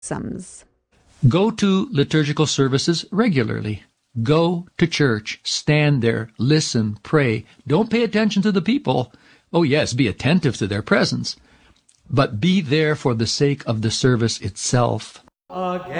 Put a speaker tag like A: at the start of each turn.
A: Sums.
B: Go to liturgical services regularly. Go to church. Stand there. Listen. Pray. Don't pay attention to the people. Oh yes, be attentive to their presence. But be there for the sake of the service itself.
C: Again.